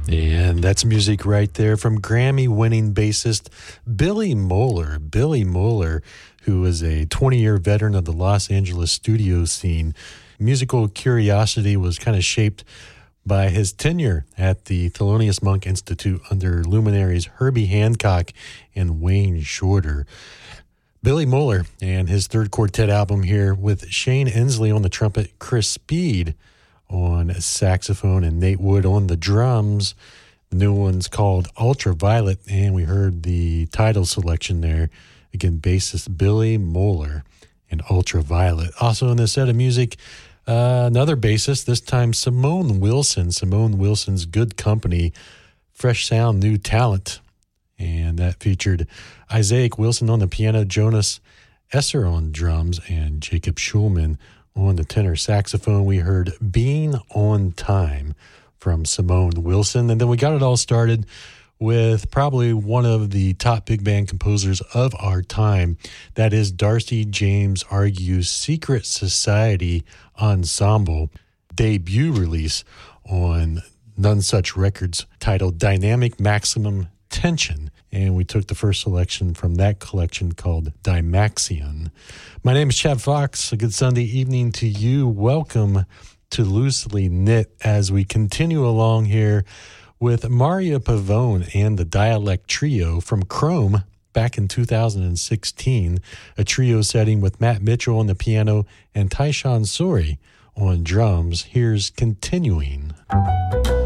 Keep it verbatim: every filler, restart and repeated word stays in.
And that's music right there from Grammy-winning bassist Billy Moeller. Billy Moeller, who is a twenty-year veteran of the Los Angeles studio scene. Musical curiosity was kind of shaped by his tenure at the Thelonious Monk Institute under luminaries Herbie Hancock and Wayne Shorter. Billy Moeller and his third quartet album here with Shane Inslee on the trumpet, Chris Speed on saxophone, and Nate Wood on the drums. The new one's called Ultraviolet, and we heard the title selection there. Again, bassist Billy Moeller and Ultraviolet. Also in this set of music, uh, another bassist, this time Simone Wilson. Simone Wilson's Good Company, Fresh Sound, New Talent. And that featured Isaac Wilson on the piano, Jonas Esser on drums, and Jacob Schulman on the tenor saxophone. We heard Being on Time from Simone Wilson. And then we got it all started with probably one of the top big band composers of our time. That is Darcy James Argue's Secret Society Ensemble debut release on None Such Records, titled Dynamic Maximum Tension. And we took the first selection from that collection called Dymaxion. My name is Chad Fox. A good Sunday evening to you. Welcome to Loosely Knit as we continue along here with Mario Pavone and the Dialect Trio from Chrome back in two thousand sixteen, a trio setting with Matt Mitchell on the piano and Tyshawn Sorey on drums. Here's Continuing.